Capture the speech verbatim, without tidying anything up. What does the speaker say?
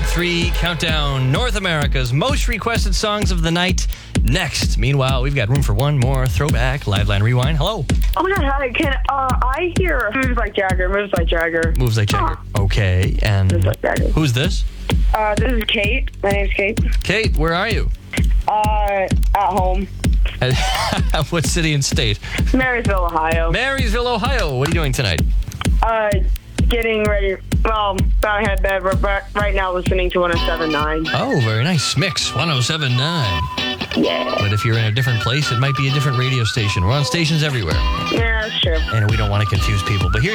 Week three countdown. North America's most requested songs of the night. Next. Meanwhile, we've got room for one more throwback. Live Line Rewind. Hello. Oh my God, can uh, I hear Moves Like Jagger, Moves Like Jagger. Moves Like Jagger. Okay, and Moves Like Jagger. who's this? Uh, this is Kate. My name's Kate. Kate, where are you? Uh, at home. What city and state? Marysville, Ohio. Marysville, Ohio. What are you doing tonight? Uh, getting ready. Well, about to head bed. We're back right now listening to one oh seven point nine. Oh, very nice. Mix one oh seven point nine. Yeah. But if you're in a different place, it might be a different radio station. We're on stations everywhere. Yeah, that's true. And we don't want to confuse people. But here